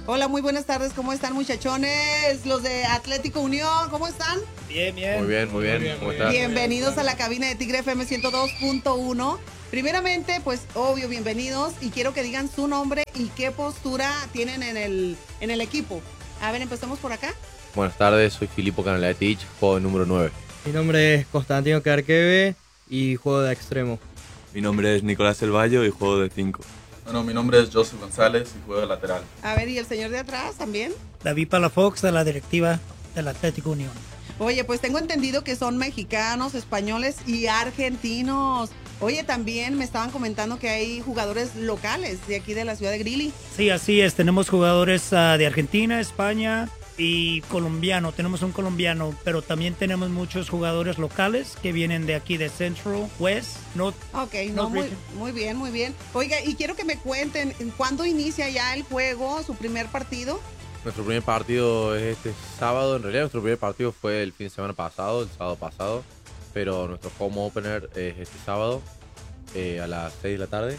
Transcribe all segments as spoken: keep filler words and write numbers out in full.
Hola, muy buenas tardes, ¿cómo están, muchachones? Los de Atlético Unión, ¿cómo están? Bien, bien. Muy bien, muy bien. Muy bien, ¿cómo estás? Bienvenidos a la cabina de Tigre F M ciento dos punto uno. Primeramente, pues, obvio, bienvenidos. Y quiero que digan su nombre y qué postura tienen en el, en el equipo. A ver, empecemos por acá. Buenas tardes, soy Filippo Canaletic, juego de número nueve. Mi nombre es Constantino Carqueve y juego de extremo. Mi nombre es Nicolás El Valle y juego de cinco. Bueno, mi nombre es Joseph González y juego de lateral. A ver, ¿y el señor de atrás también? David Palafox, de la directiva del Atlético Unión. Oye, pues tengo entendido que son mexicanos, españoles y argentinos. Oye, también me estaban comentando que hay jugadores locales de aquí de la ciudad de Greeley. Sí, así es. Tenemos jugadores uh, de Argentina, España y colombiano. Tenemos un colombiano, pero también tenemos muchos jugadores locales que vienen de aquí de Central, West, North. Ok, no, muy, muy bien, muy bien. Oiga, y quiero que me cuenten, ¿cuándo inicia ya el juego, su primer partido? Nuestro primer partido es este sábado. En realidad nuestro primer partido fue el fin de semana pasado, el sábado pasado. Pero nuestro home opener es este sábado eh, a las seis de la tarde.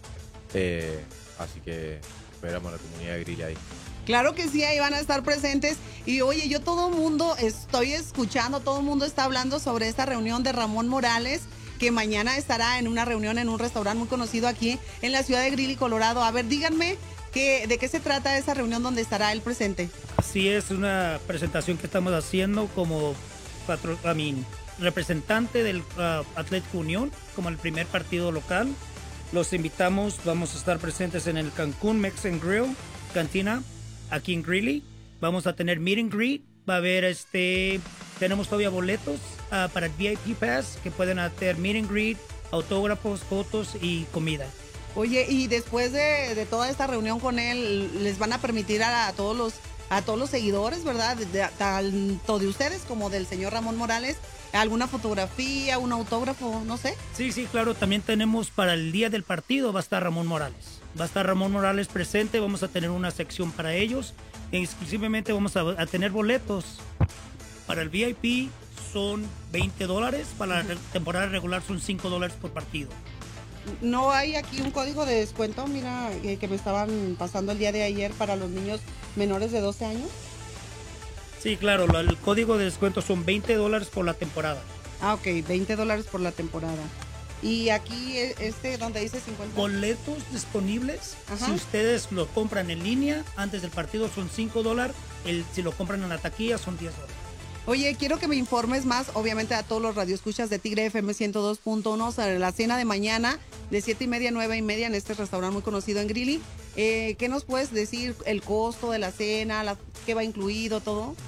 Eh, así que esperamos a la comunidad de Greeley ahí. Claro que sí, ahí van a estar presentes. Y oye, yo todo el mundo estoy escuchando, todo el mundo está hablando sobre esta reunión de Ramón Morales, que mañana estará en una reunión en un restaurante muy conocido aquí en la ciudad de Greeley, Colorado. A ver, díganme que, de qué se trata esa reunión donde estará él presente. Así es, una presentación que estamos haciendo como patro, I mean, representante del uh, Atlético Unión, como el primer partido local. Los invitamos, vamos a estar presentes en el Cancún Mexican Grill, cantina, aquí en Greeley. Vamos a tener meet and greet, va a haber este, tenemos todavía boletos uh, para el V I P Pass que pueden hacer meet and greet, autógrafos, fotos y comida. Oye, y después de, de toda esta reunión con él, les van a permitir a, a todos los a todos los seguidores, ¿verdad? De, de, tanto de ustedes como del señor Ramón Morales, alguna fotografía, un autógrafo, no sé. Sí, sí, claro, también tenemos para el día del partido va a estar Ramón Morales. Va a estar Ramón Morales presente, vamos a tener una sección para ellos. E exclusivamente vamos a, a tener boletos. Para el V I P son veinte dólares, para la temporada regular son cinco dólares por partido. No hay aquí un código de descuento, mira, eh, que me estaban pasando el día de ayer para los niños menores de doce años. Sí, claro, lo, el código de descuento son veinte dólares por la temporada. Ah, ok, veinte dólares por la temporada. Y aquí, este, donde dice cincuenta. Boletos disponibles. Ajá. Si ustedes lo compran en línea, antes del partido son cinco dólares. El, si lo compran en la taquilla son diez dólares. Oye, quiero que me informes más, obviamente a todos los radioescuchas de Tigre F M ciento dos punto uno, sobre la cena de mañana de siete y media a nueve y media en este restaurante muy conocido en Greeley. Eh, ¿Qué nos puedes decir? ¿El costo de la cena? La, ¿Qué va incluido? ¿Todo?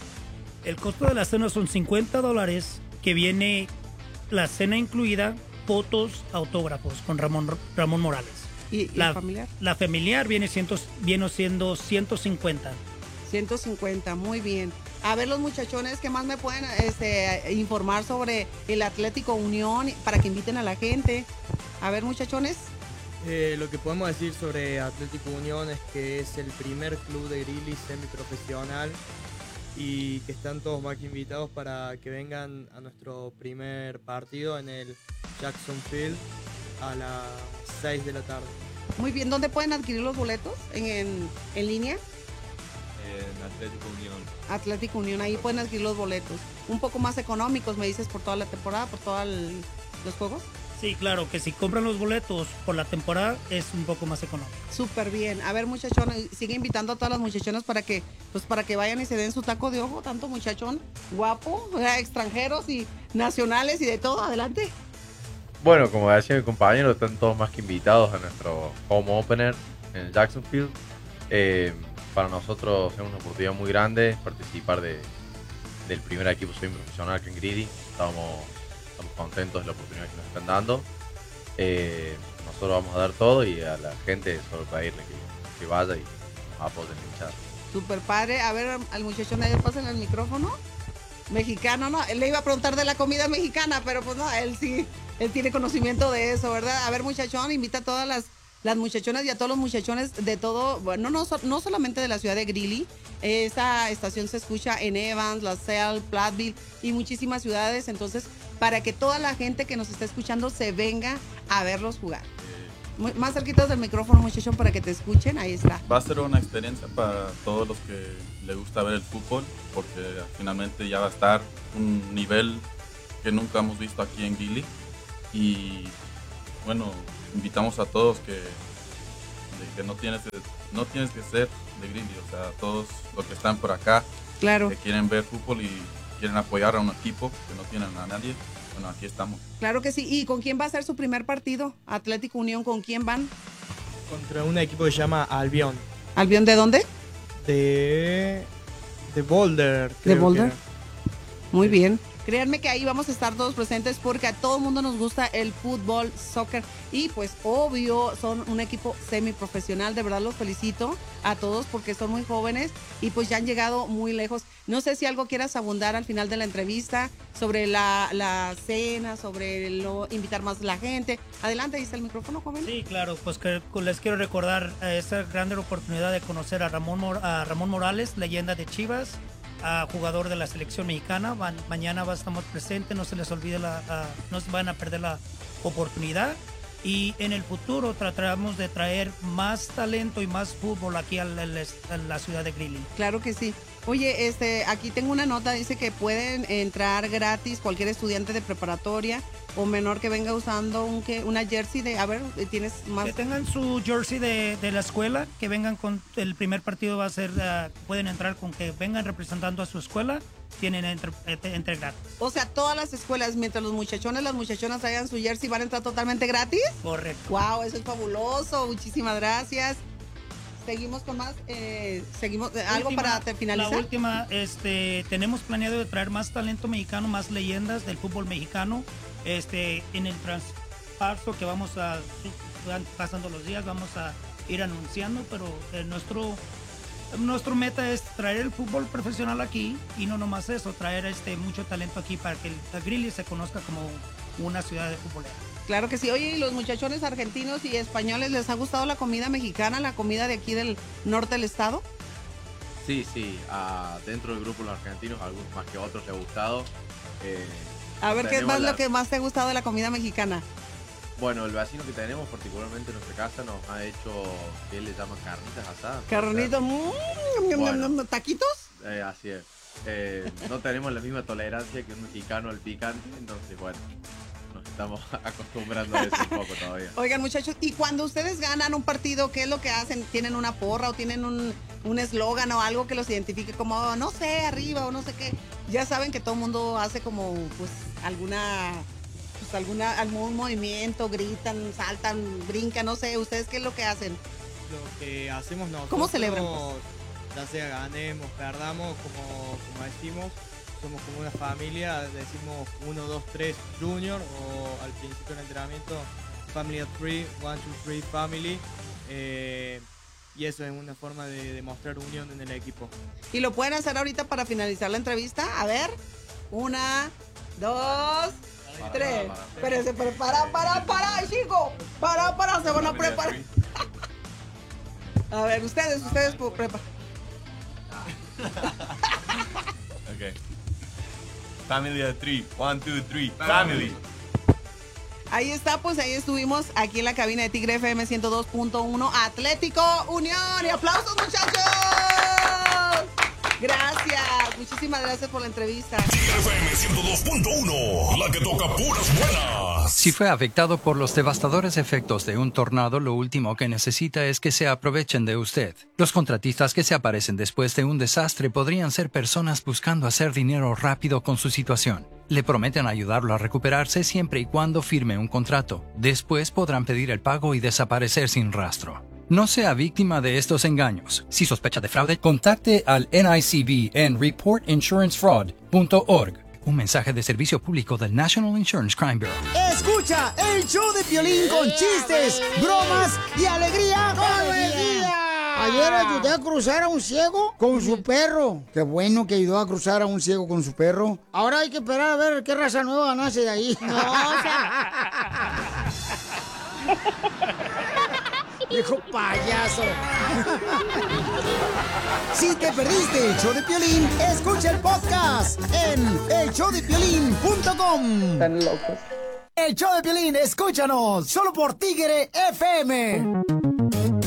El costo de la cena son cincuenta dólares, que viene la cena incluida, fotos, autógrafos con Ramón, Ramón Morales. ¿Y, y la el familiar? La familiar viene, ciento, viene siendo ciento cincuenta. ciento cincuenta, muy bien. A ver, los muchachones, ¿qué más me pueden este, informar sobre el Atlético Unión para que inviten a la gente? A ver, muchachones. Eh, lo que podemos decir sobre Atlético Unión es que es el primer club de Greeley semiprofesional y que están todos más que invitados para que vengan a nuestro primer partido en el Jackson Field a las seis de la tarde. Muy bien, ¿dónde pueden adquirir los boletos? ¿En, en, en línea? En Atlético Unión. Atlético Unión, ahí pueden adquirir los boletos. Un poco más económicos, me dices, por toda la temporada, por todos los juegos. Sí, claro, que si compran los boletos por la temporada es un poco más económico. Súper bien. A ver, muchachones, sigue invitando a todas las muchachonas para que, pues, para que vayan y se den su taco de ojo, tanto muchachón guapo, o sea, extranjeros y nacionales y de todo. Adelante. Bueno, como decía mi compañero, están todos más que invitados a nuestro home opener en Jacksonville. Eh, para nosotros es una oportunidad muy grande participar de, del primer equipo semiprofesional que en Greeley. Estamos, estamos contentos de la oportunidad que nos están dando. Eh, nosotros vamos a dar todo y a la gente solo pedirle que, que vaya y nos apoyen en hinchar. Super padre. A ver, al muchachón ahí pasen el micrófono. Mexicano, ¿no? Él le iba a preguntar de la comida mexicana, pero pues no, él sí, él tiene conocimiento de eso, ¿verdad? A ver, muchachón, invita a todas las las muchachonas y a todos los muchachones de todo, bueno, no, no solamente de la ciudad de Greeley. Esta estación se escucha en Evans, La Salle, Platteville y muchísimas ciudades. Entonces, para que toda la gente que nos está escuchando se venga a verlos jugar. Eh, Muy- más cerquitas del micrófono, muchachón, para que te escuchen. Ahí está. Va a ser una experiencia para todos los que les gusta ver el fútbol, porque finalmente ya va a estar un nivel que nunca hemos visto aquí en Greeley. Y bueno, invitamos a todos que, de que no, tienes, no tienes que ser de Greeley, o sea, todos los que están por acá, Claro, que quieren ver fútbol y quieren apoyar a un equipo que no tienen a nadie, bueno, aquí estamos. claro que sí. ¿Y con quién va a ser su primer partido? Atlético Unión, ¿con quién van? Contra un equipo que se llama Albion. ¿Albión de dónde? De. De Boulder. ¿De creo que Boulder? era. Muy bien. Créanme que ahí vamos a estar todos presentes porque a todo el mundo nos gusta el fútbol, soccer y pues obvio son un equipo semiprofesional. De verdad los felicito a todos porque son muy jóvenes y pues ya han llegado muy lejos. No sé si algo quieras abundar al final de la entrevista sobre la, la cena, sobre lo, invitar más a la gente. Adelante, dice el micrófono, joven. Sí, claro, pues que les quiero recordar eh, esa grande oportunidad de conocer a Ramón, Mor- a Ramón Morales, leyenda de Chivas, a jugador de la selección mexicana. Van- mañana va, estamos presentes, no se les olvide, la, a- no se van a perder la oportunidad. Y en el futuro trataremos de traer más talento y más fútbol aquí a la, a la ciudad de Greeley. Claro que sí. Oye, este, aquí tengo una nota, dice que pueden entrar gratis cualquier estudiante de preparatoria o menor que venga usando un, que, una jersey de, a ver, tienes más. Que tengan su jersey de, de la escuela, que vengan con el primer partido va a ser, uh, pueden entrar con que vengan representando a su escuela, tienen entre, entre gratis. O sea, todas las escuelas, mientras los muchachones, las muchachonas traigan su jersey, van a entrar totalmente gratis. Correcto. Wow, eso es fabuloso. Muchísimas gracias. Seguimos con más, eh, seguimos, eh, algo Última, para te- finalizar. La última, este, tenemos planeado de traer más talento mexicano, más leyendas del fútbol mexicano. Este, en el transpaso que vamos a, van pasando los días, vamos a ir anunciando, pero eh, nuestro, nuestro meta es traer el fútbol profesional aquí y no nomás eso, traer este, mucho talento aquí para que el Greeley se conozca como una ciudad de fútbol. Claro que sí. Oye, ¿y los muchachones argentinos y españoles les ha gustado la comida mexicana, la comida de aquí del norte del estado? Sí, sí, ah, dentro del grupo los argentinos, algunos más que otros les ha gustado. Eh, A ver, ¿qué es tenemos más la- lo que más te ha gustado de la comida mexicana? Bueno, el vecino que tenemos, particularmente en nuestra casa, nos ha hecho, que él le llama carnitas asadas. Carnitos, mm, Bueno. taquitos. Eh, así es. Eh, no tenemos la misma tolerancia que un mexicano al picante, entonces bueno, nos estamos acostumbrando a eso un poco todavía. Oigan, muchachos, y cuando ustedes ganan un partido, ¿qué es lo que hacen? ¿Tienen una porra o tienen un un eslogan o algo que los identifique como, no sé, arriba o no sé qué? Ya saben que todo el mundo hace como, pues, alguna, pues, alguna, algún movimiento, gritan, saltan, brincan, no sé. ¿Ustedes qué es lo que hacen? Lo que hacemos nosotros. ¿Cómo celebran, Ya sea ganemos, perdamos, como, como decimos, somos como una familia, decimos uno, dos, tres, junior, o al principio del entrenamiento, family of three, one, two, three, family. Eh, y eso es una forma de demostrar unión en el equipo. Y lo pueden hacer ahorita para finalizar la entrevista. A ver, una, dos, tres. Espérense, pero para, para, para, chico. Para, para, se van a preparar. A ver, ustedes, ustedes preparan. Okay. Family of three. One, two, three. Family. Ahí está, pues ahí estuvimos aquí en la cabina de Tigre F M ciento dos punto uno, Atlético Unión. Y aplausos, muchachos. Gracias, muchísimas gracias por la entrevista. Tigre F M ciento dos punto uno, la que toca puras buenas. Si fue afectado por los devastadores efectos de un tornado, lo último que necesita es que se aprovechen de usted. Los contratistas que se aparecen después de un desastre podrían ser personas buscando hacer dinero rápido con su situación. Le prometen ayudarlo a recuperarse siempre y cuando firme un contrato. Después podrán pedir el pago y desaparecer sin rastro. No sea víctima de estos engaños. Si sospecha de fraude, contacte al N I C B en report insurance fraud punto org. Un mensaje de servicio público del National Insurance Crime Bureau. Escucha el show de Piolín con chistes, bromas y alegría todo el día. Ayer ayudé a cruzar a un ciego con su perro. Qué bueno que ayudó a cruzar a un ciego con su perro. Ahora hay que esperar a ver qué raza nueva nace de ahí. No, o sea... Viejo payaso. Si te perdiste el show de Piolín, escucha el podcast en el show de piolín punto com. Están locos. El show de Piolín, escúchanos, solo por Tigre F M.